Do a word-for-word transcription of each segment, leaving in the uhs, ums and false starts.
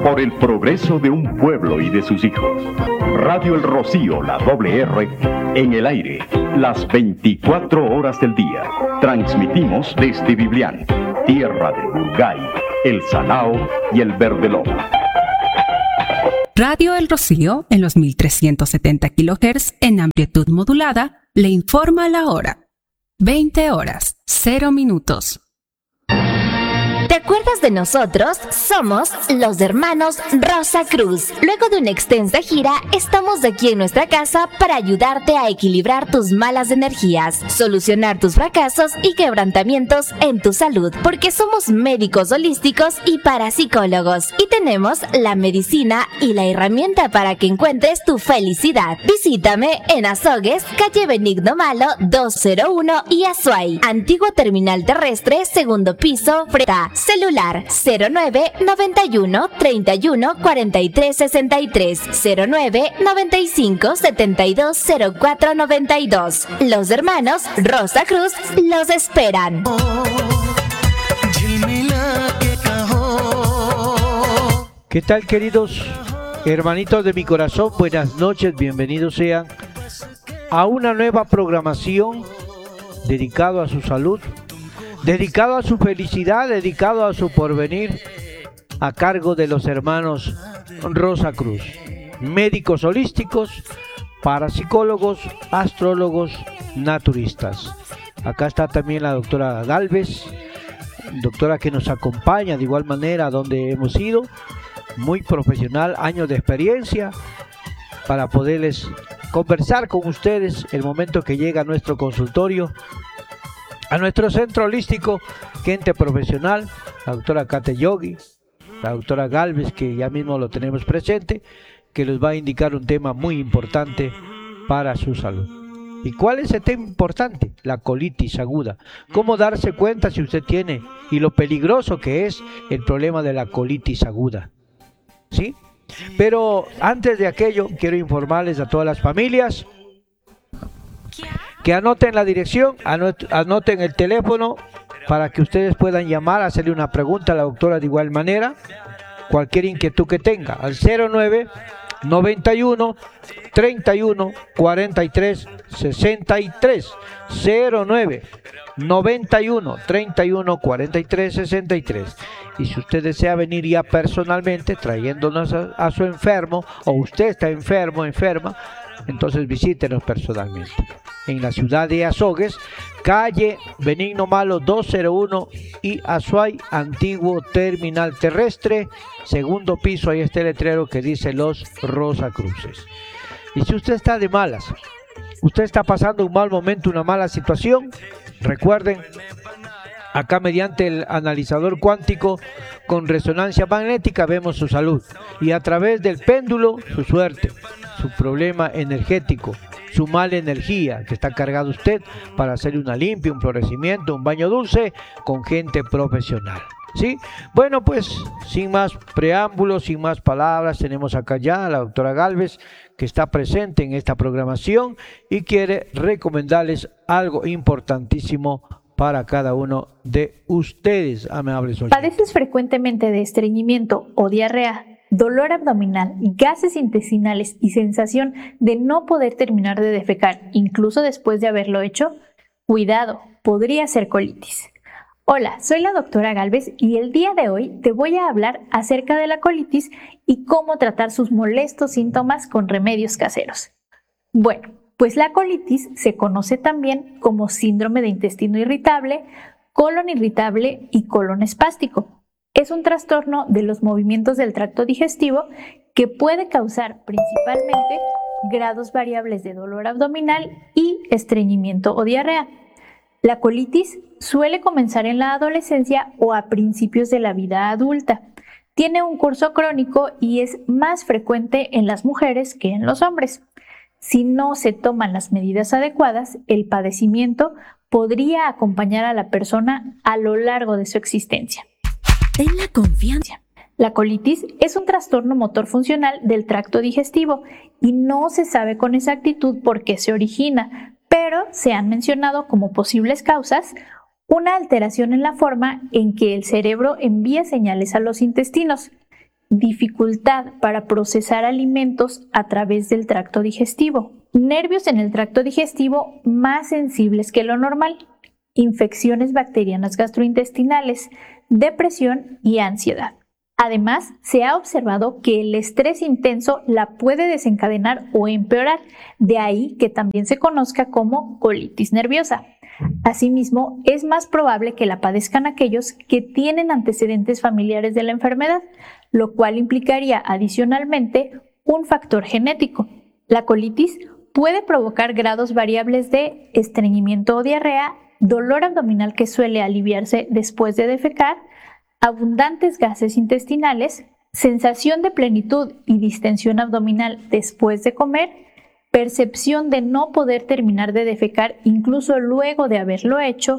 por el progreso de un pueblo y de sus hijos. Radio El Rocío, la doble R, en el aire, las veinticuatro horas del día. Transmitimos desde Biblián, tierra del Burgay, el Salao y el Verde Loma. Radio El Rocío, en los mil trescientos setenta kilohertz en amplitud modulada, le informa la hora. veinte horas, cero minutos. ¿Te acuerdas de nosotros? Somos los hermanos Rosa Cruz. Luego de una extensa gira, estamos aquí en nuestra casa para ayudarte a equilibrar tus malas energías, solucionar tus fracasos y quebrantamientos en tu salud, porque somos médicos holísticos y parapsicólogos, y tenemos la medicina y la herramienta para que encuentres tu felicidad. Visítame en Azogues, calle Benigno Malo doscientos uno y Azuay, antiguo terminal terrestre, segundo piso, Freta. Celular cero nueve noventa y uno treinta y uno cuarenta y tres sesenta y tres, cero nueve noventa y cinco setenta y dos cero cuatro noventa y dos. Los hermanos Rosa Cruz los esperan. ¿Qué tal, queridos hermanitos de mi corazón? Buenas noches, bienvenidos sean a una nueva programación dedicado a su salud, dedicado a su felicidad, dedicado a su porvenir, a cargo de los hermanos Rosa Cruz, médicos holísticos, parapsicólogos, astrólogos, naturistas. Acá está también la doctora Galvez, doctora que nos acompaña de igual manera a donde hemos ido, muy profesional, años de experiencia, para poderles conversar con ustedes el momento que llega a nuestro consultorio, a nuestro centro holístico, gente profesional, la doctora Kate Yogi, la doctora Galvez, que ya mismo lo tenemos presente, que les va a indicar un tema muy importante para su salud. ¿Y cuál es el tema importante? La colitis aguda. ¿Cómo darse cuenta si usted tiene y lo peligroso que es el problema de la colitis aguda? ¿Sí? Pero antes de aquello, quiero informarles a todas las familias que anoten la dirección, anoten el teléfono para que ustedes puedan llamar, hacerle una pregunta a la doctora de igual manera, cualquier inquietud que tenga, al cero nueve noventa y uno treinta y uno cuarenta y tres sesenta y tres, cero nueve noventa y uno treinta y uno cuarenta y tres sesenta y tres. Y si usted desea venir ya personalmente trayéndonos a, a su enfermo, o usted está enfermo, enferma, entonces visítenos personalmente en la ciudad de Azogues, calle Benigno Malo doscientos uno y Azuay, antiguo terminal terrestre, segundo piso. Ahí está el letrero que dice Los Rosa Cruces. Y si usted está de malas, usted está pasando un mal momento, una mala situación, recuerden, acá mediante el analizador cuántico con resonancia magnética vemos su salud, y a través del péndulo su suerte, su problema energético, su mala energía que está cargado usted, para hacer una limpia, un florecimiento, un baño dulce con gente profesional. ¿Sí? Bueno, pues sin más preámbulos, sin más palabras, tenemos acá ya a la doctora Galvez, que está presente en esta programación y quiere recomendarles algo importantísimo para cada uno de ustedes, amables oyentes. ¿Padeces frecuentemente de estreñimiento o diarrea, dolor abdominal, gases intestinales y sensación de no poder terminar de defecar, incluso después de haberlo hecho? Cuidado, podría ser colitis. Hola, soy la doctora Galvez y el día de hoy te voy a hablar acerca de la colitis y cómo tratar sus molestos síntomas con remedios caseros. Bueno, pues la colitis se conoce también como síndrome de intestino irritable, colon irritable y colon espástico. Es un trastorno de los movimientos del tracto digestivo que puede causar principalmente grados variables de dolor abdominal y estreñimiento o diarrea. La colitis suele comenzar en la adolescencia o a principios de la vida adulta. Tiene un curso crónico y es más frecuente en las mujeres que en los hombres. Si no se toman las medidas adecuadas, el padecimiento podría acompañar a la persona a lo largo de su existencia. Ten la confianza. La colitis es un trastorno motor funcional del tracto digestivo y no se sabe con exactitud por qué se origina, pero se han mencionado como posibles causas una alteración en la forma en que el cerebro envía señales a los intestinos, dificultad para procesar alimentos a través del tracto digestivo, nervios en el tracto digestivo más sensibles que lo normal, infecciones bacterianas gastrointestinales, depresión y ansiedad. Además, se ha observado que el estrés intenso la puede desencadenar o empeorar, de ahí que también se conozca como colitis nerviosa. Asimismo, es más probable que la padezcan aquellos que tienen antecedentes familiares de la enfermedad, lo cual implicaría adicionalmente un factor genético. La colitis puede provocar grados variables de estreñimiento o diarrea, dolor abdominal que suele aliviarse después de defecar, abundantes gases intestinales, sensación de plenitud y distensión abdominal después de comer, percepción de no poder terminar de defecar incluso luego de haberlo hecho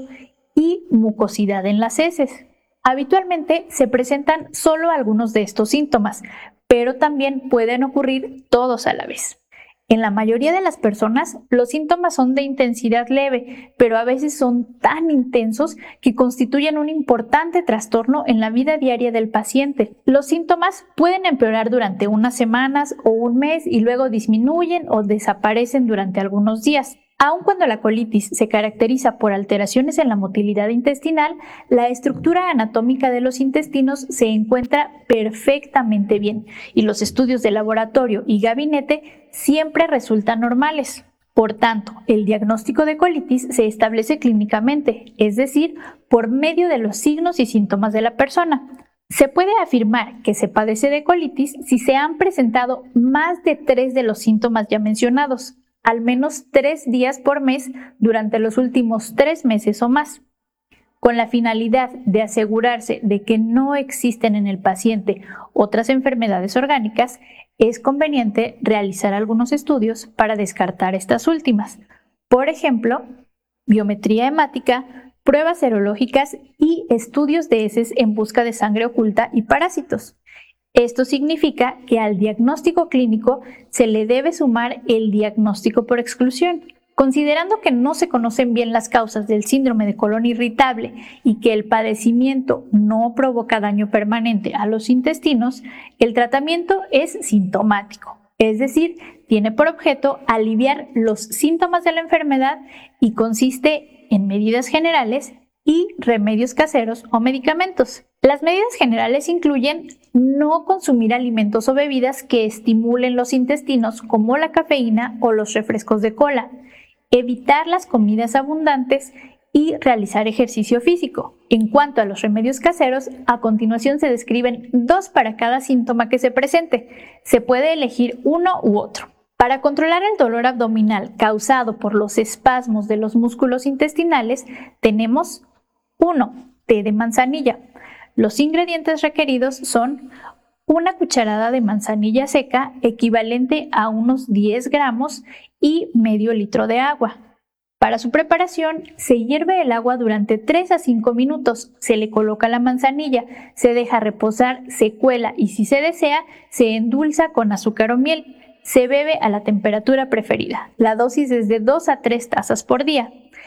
y mucosidad en las heces. Habitualmente se presentan solo algunos de estos síntomas, pero también pueden ocurrir todos a la vez. En la mayoría de las personas, los síntomas son de intensidad leve, pero a veces son tan intensos que constituyen un importante trastorno en la vida diaria del paciente. Los síntomas pueden empeorar durante unas semanas o un mes y luego disminuyen o desaparecen durante algunos días. Aun cuando la colitis se caracteriza por alteraciones en la motilidad intestinal, la estructura anatómica de los intestinos se encuentra perfectamente bien y los estudios de laboratorio y gabinete siempre resultan normales. Por tanto, el diagnóstico de colitis se establece clínicamente, es decir, por medio de los signos y síntomas de la persona. Se puede afirmar que se padece de colitis si se han presentado más de tres de los síntomas ya mencionados, al menos tres días por mes durante los últimos tres meses o más. Con la finalidad de asegurarse de que no existen en el paciente otras enfermedades orgánicas, es conveniente realizar algunos estudios para descartar estas últimas. Por ejemplo, biometría hemática, pruebas serológicas y estudios de heces en busca de sangre oculta y parásitos. Esto significa que al diagnóstico clínico se le debe sumar el diagnóstico por exclusión. Considerando que no se conocen bien las causas del síndrome de colon irritable y que el padecimiento no provoca daño permanente a los intestinos, el tratamiento es sintomático, es decir, tiene por objeto aliviar los síntomas de la enfermedad y consiste en medidas generales y remedios caseros o medicamentos. Las medidas generales incluyen no consumir alimentos o bebidas que estimulen los intestinos como la cafeína o los refrescos de cola, evitar las comidas abundantes y realizar ejercicio físico. En cuanto a los remedios caseros, a continuación se describen dos para cada síntoma que se presente. Se puede elegir uno u otro. Para controlar el dolor abdominal causado por los espasmos de los músculos intestinales, tenemos uno. Té de manzanilla. Los ingredientes requeridos son una cucharada de manzanilla seca equivalente a unos diez gramos y medio litro de agua. Para su preparación se hierve el agua durante tres a cinco minutos, se le coloca la manzanilla, se deja reposar, se cuela y si se desea se endulza con azúcar o miel. Se bebe a la temperatura preferida. La dosis es de dos a tres tazas por día.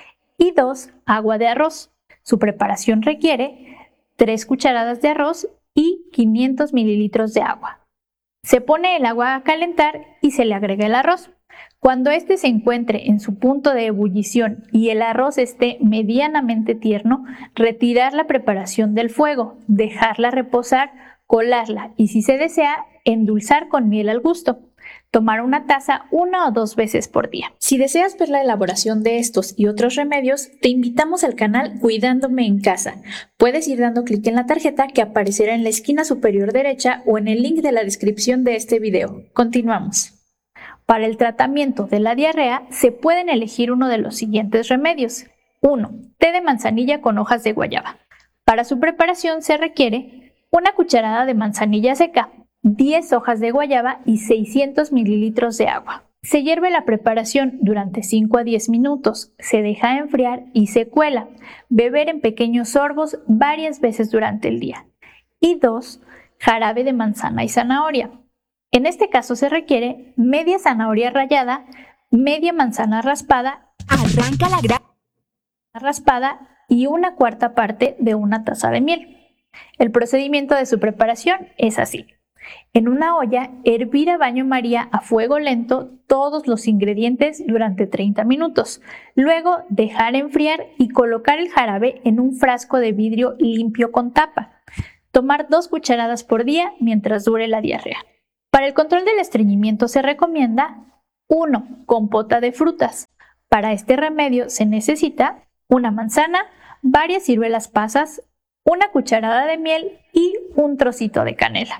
Y dos. Agua de arroz. Su preparación requiere tres cucharadas de arroz y quinientos mililitros de agua. Se pone el agua a calentar y se le agrega el arroz. Cuando éste se encuentre en su punto de ebullición y el arroz esté medianamente tierno, retirar la preparación del fuego, dejarla reposar, colarla y si se desea, endulzar con miel al gusto. Tomar una taza una o dos veces por día. Si deseas ver la elaboración de estos y otros remedios, te invitamos al canal Cuidándome en Casa. Puedes ir dando clic en la tarjeta que aparecerá en la esquina superior derecha o en el link de la descripción de este video. Continuamos. Para el tratamiento de la diarrea, se pueden elegir uno de los siguientes remedios. uno. Té de manzanilla con hojas de guayaba. Para su preparación se requiere una cucharada de manzanilla seca, diez hojas de guayaba y seiscientos mililitros de agua. Se hierve la preparación durante cinco a diez minutos, se deja enfriar y se cuela. Beber en pequeños sorbos varias veces durante el día. Y dos. Jarabe de manzana y zanahoria. En este caso se requiere media zanahoria rallada, media manzana raspada, Arranca la gra- raspada y una cuarta parte de una taza de miel. El procedimiento de su preparación es así. En una olla, hervir a baño María a fuego lento todos los ingredientes durante treinta minutos. Luego, dejar enfriar y colocar el jarabe en un frasco de vidrio limpio con tapa. Tomar dos cucharadas por día mientras dure la diarrea. Para el control del estreñimiento se recomienda uno. Compota de frutas. Para este remedio se necesita una manzana, varias ciruelas pasas, una cucharada de miel y un trocito de canela.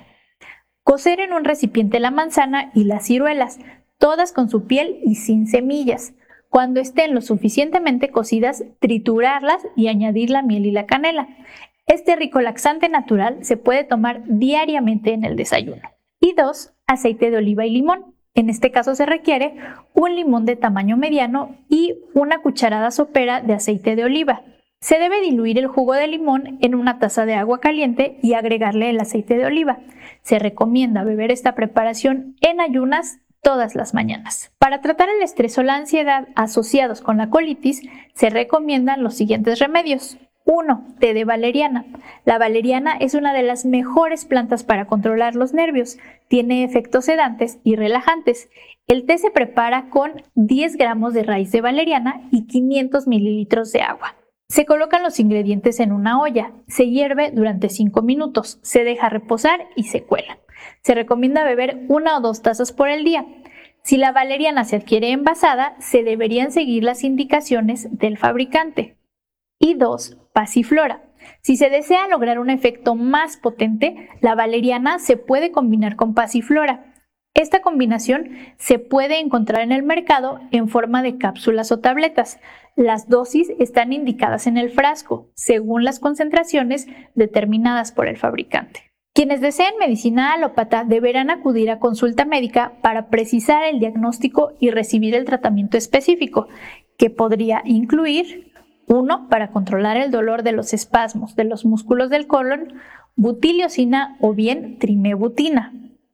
Cocer en un recipiente la manzana y las ciruelas, todas con su piel y sin semillas. Cuando estén lo suficientemente cocidas, triturarlas y añadir la miel y la canela. Este rico laxante natural se puede tomar diariamente en el desayuno. Y dos. Aceite de oliva y limón. En este caso se requiere un limón de tamaño mediano y una cucharada sopera de aceite de oliva. Se debe diluir el jugo de limón en una taza de agua caliente y agregarle el aceite de oliva. Se recomienda beber esta preparación en ayunas todas las mañanas. Para tratar el estrés o la ansiedad asociados con la colitis, se recomiendan los siguientes remedios. uno. Té de valeriana. La valeriana es una de las mejores plantas para controlar los nervios. Tiene efectos sedantes y relajantes. El té se prepara con diez gramos de raíz de valeriana y quinientos mililitros de agua. Se colocan los ingredientes en una olla. Se hierve durante cinco minutos. Se deja reposar y se cuela. Se recomienda beber una o dos tazas por el día. Si la valeriana se adquiere envasada, se deberían seguir las indicaciones del fabricante. Y dos. Pasiflora. Si se desea lograr un efecto más potente, la valeriana se puede combinar con pasiflora. Esta combinación se puede encontrar en el mercado en forma de cápsulas o tabletas. Las dosis están indicadas en el frasco, según las concentraciones determinadas por el fabricante. Quienes deseen medicina alópata deberán acudir a consulta médica para precisar el diagnóstico y recibir el tratamiento específico, que podría incluir uno. Para controlar el dolor de los espasmos de los músculos del colon, butiliocina o bien trimebutina.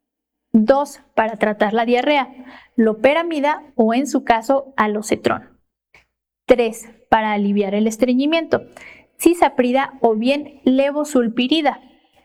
dos. Para tratar la diarrea, loperamida o en su caso alocetrón. tres. Para aliviar el estreñimiento, cisaprida o bien levosulpirida.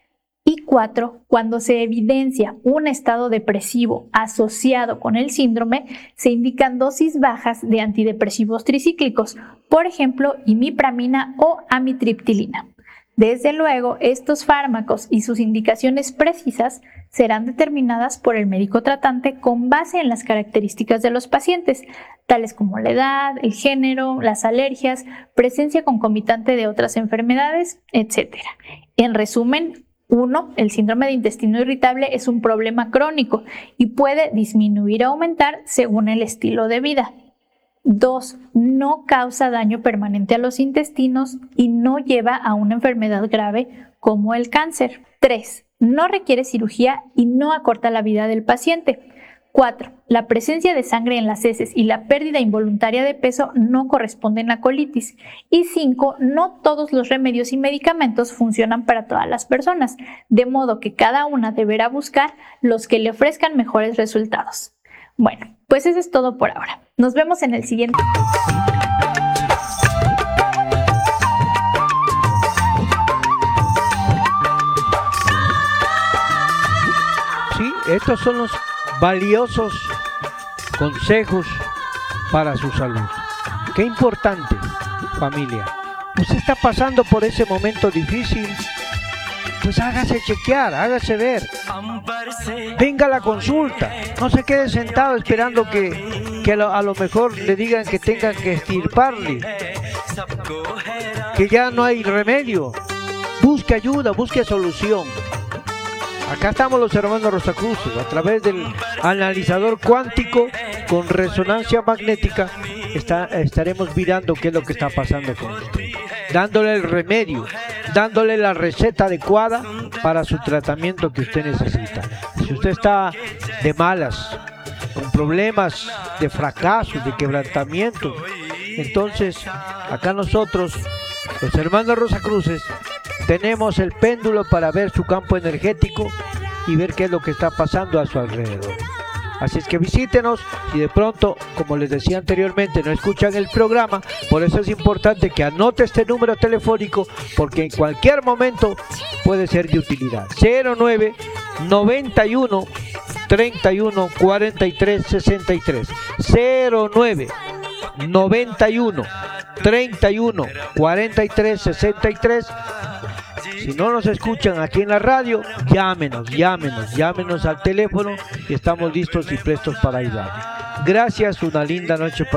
Y cuatro. Cuando se evidencia un estado depresivo asociado con el síndrome, se indican dosis bajas de antidepresivos tricíclicos, por ejemplo, imipramina o amitriptilina. Desde luego, estos fármacos y sus indicaciones precisas serán determinadas por el médico tratante con base en las características de los pacientes, tales como la edad, el género, las alergias, presencia concomitante de otras enfermedades, etcétera. En resumen, uno. El síndrome de intestino irritable es un problema crónico y puede disminuir o aumentar según el estilo de vida. dos. No causa daño permanente a los intestinos y no lleva a una enfermedad grave como el cáncer. tres. No requiere cirugía y no acorta la vida del paciente. cuatro. La presencia de sangre en las heces y la pérdida involuntaria de peso no corresponden a colitis. Y cinco. No todos los remedios y medicamentos funcionan para todas las personas, de modo que cada una deberá buscar los que le ofrezcan mejores resultados. Bueno, pues eso es todo por ahora. Nos vemos en el siguiente. Sí, estos son los valiosos consejos para su salud. Qué importante, familia. Usted está pasando por ese momento difícil, pues hágase chequear, hágase ver. Venga a la consulta. No se quede sentado esperando que, que a lo mejor le digan que tengan que extirparle, que ya no hay remedio. Busque ayuda, busque solución. Acá estamos los hermanos Rosacruces, a través del analizador cuántico con resonancia magnética está, estaremos mirando qué es lo que está pasando con usted, dándole el remedio, dándole la receta adecuada para su tratamiento que usted necesita. Si usted está de malas, con problemas de fracaso, de quebrantamiento, entonces acá nosotros, los hermanos Rosacruces, tenemos el péndulo para ver su campo energético y ver qué es lo que está pasando a su alrededor. Así es que visítenos y de pronto, como les decía anteriormente, no escuchan el programa, por eso es importante que anote este número telefónico porque en cualquier momento puede ser de utilidad. cero nueve noventa y uno, treinta y uno, cuarenta y tres, sesenta y tres. cero nueve, noventa y uno, treinta y uno, cuarenta y tres, sesenta y tres. Si no nos escuchan aquí en la radio, llámenos, llámenos, llámenos al teléfono y estamos listos y prestos para ayudarles. Gracias, una linda noche para